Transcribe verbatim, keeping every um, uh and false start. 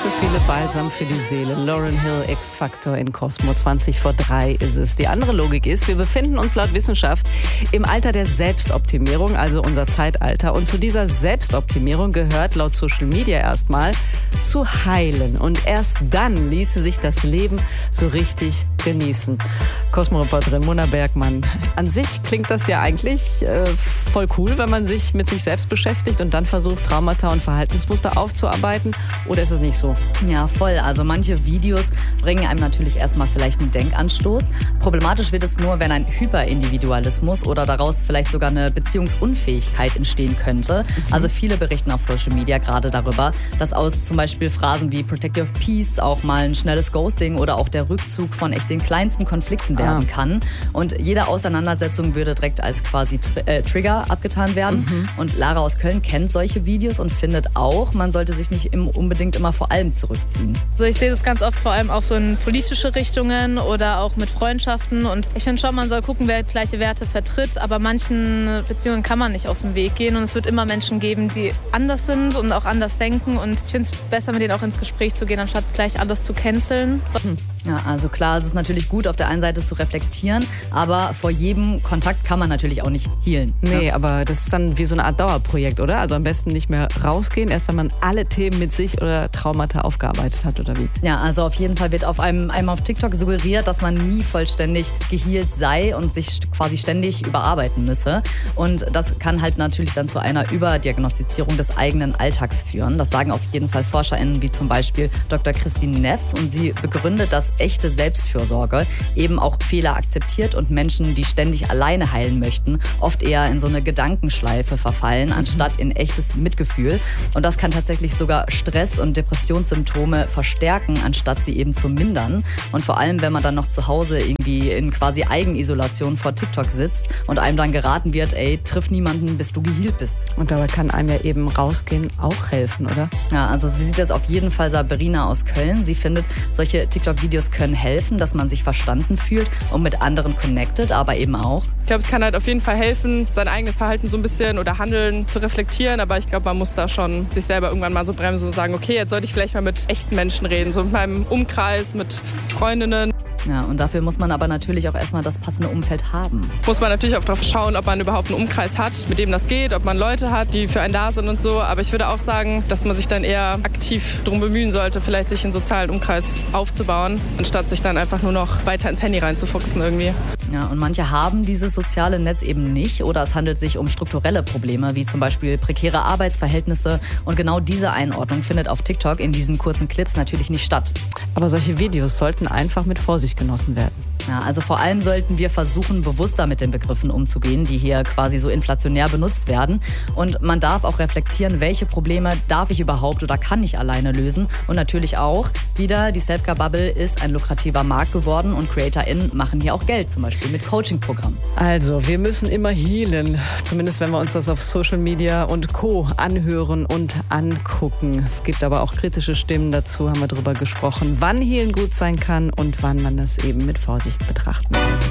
so viele Balsam für die Seele. Lauryn Hill, X-Factor in Cosmo. zwanzig vor drei ist es. Die andere Logik ist, wir befinden uns laut Wissenschaft im Alter der Selbstoptimierung, also unser Zeitalter. Und zu dieser Selbstoptimierung gehört laut Social Media erstmal zu heilen. Und erst dann ließe sich das Leben so richtig genießen. Cosmo-Reporterin Mona Bergmann. An sich klingt das ja eigentlich äh, voll cool, wenn man sich mit sich selbst beschäftigt und dann versucht, Traumata und Verhaltensmuster aufzuarbeiten. Oder ist es nicht so? Ja, voll. Also manche Videos bringen einem natürlich erstmal vielleicht einen Denkanstoß. Problematisch wird es nur, wenn ein Hyperindividualismus oder daraus vielleicht sogar eine Beziehungsunfähigkeit entstehen könnte. Mhm. Also viele berichten auf Social Media gerade darüber, dass aus zum Beispiel Phrasen wie Protect Your Peace auch mal ein schnelles Ghosting oder auch der Rückzug von echt den kleinsten Konflikten werden ah. kann. Und jede Auseinandersetzung würde direkt als quasi Tr- äh, Trigger abgetan werden. Mhm. Und Lara aus Köln kennt solche Videos und findet auch, man sollte sich nicht im, unbedingt immer vor allem zurückziehen. Also ich sehe das ganz oft vor allem auch so in politische Richtungen oder auch mit Freundschaften. Und ich finde schon, man soll gucken, wer gleiche Werte vertritt. Aber manchen Beziehungen kann man nicht aus dem Weg gehen. Und es wird immer Menschen geben, die anders sind und auch anders denken. Und ich finde es besser, mit denen auch ins Gespräch zu gehen, anstatt gleich alles zu canceln. Hm. Ja, also klar, es ist natürlich gut, auf der einen Seite zu reflektieren, aber vor jedem Kontakt kann man natürlich auch nicht healen. Nee, ne? Aber das ist dann wie so eine Art Dauerprojekt, oder? Also am besten nicht mehr rausgehen, erst wenn man alle Themen mit sich oder Traumata aufgearbeitet hat, oder wie? Ja, also auf jeden Fall wird auf einem, einem auf TikTok suggeriert, dass man nie vollständig gehealt sei und sich quasi ständig überarbeiten müsse. Und das kann halt natürlich dann zu einer Überdiagnostizierung des eigenen Alltags führen. Das sagen auf jeden Fall ForscherInnen wie zum Beispiel Doktor Christine Neff, und sie begründet, dass echte Selbstfürsorge eben auch Fehler akzeptiert und Menschen, die ständig alleine heilen möchten, oft eher in so eine Gedankenschleife verfallen, anstatt in echtes Mitgefühl. Und das kann tatsächlich sogar Stress- und Depressionssymptome verstärken, anstatt sie eben zu mindern. Und vor allem, wenn man dann noch zu Hause irgendwie in quasi Eigenisolation vor TikTok sitzt und einem dann geraten wird, ey, triff niemanden, bis du gehealt bist. Und dabei kann einem ja eben rausgehen auch helfen, oder? Ja, also sie sieht jetzt auf jeden Fall Sabrina aus Köln. Sie findet, solche TikTok-Videos können helfen, dass man sich verstanden fühlt und mit anderen connected, aber eben auch. Ich glaube, es kann halt auf jeden Fall helfen, sein eigenes Verhalten so ein bisschen oder Handeln zu reflektieren, aber ich glaube, man muss da schon sich selber irgendwann mal so bremsen und sagen, okay, jetzt sollte ich vielleicht mal mit echten Menschen reden, so mit meinem Umkreis, mit Freundinnen. Ja, und dafür muss man aber natürlich auch erstmal das passende Umfeld haben. Muss man natürlich auch darauf schauen, ob man überhaupt einen Umkreis hat, mit dem das geht, ob man Leute hat, die für einen da sind und so. Aber ich würde auch sagen, dass man sich dann eher aktiv darum bemühen sollte, vielleicht sich einen sozialen Umkreis aufzubauen, anstatt sich dann einfach nur noch weiter ins Handy reinzufuchsen irgendwie. Ja, und manche haben dieses soziale Netz eben nicht, oder es handelt sich um strukturelle Probleme, wie zum Beispiel prekäre Arbeitsverhältnisse. Und genau diese Einordnung findet auf TikTok in diesen kurzen Clips natürlich nicht statt. Aber solche Videos sollten einfach mit Vorsicht genossen werden. Ja, also vor allem sollten wir versuchen, bewusster mit den Begriffen umzugehen, die hier quasi so inflationär benutzt werden. Und man darf auch reflektieren, welche Probleme darf ich überhaupt oder kann ich alleine lösen. Und natürlich auch wieder, die Selfcare-Bubble ist ein lukrativer Markt geworden und CreatorInnen machen hier auch Geld, zum Beispiel mit Coaching-Programmen. Also, wir müssen immer healen, zumindest wenn wir uns das auf Social Media und Co. anhören und angucken. Es gibt aber auch kritische Stimmen dazu, haben wir drüber gesprochen, wann healen gut sein kann und wann man das eben mit Vorsicht betrachten soll.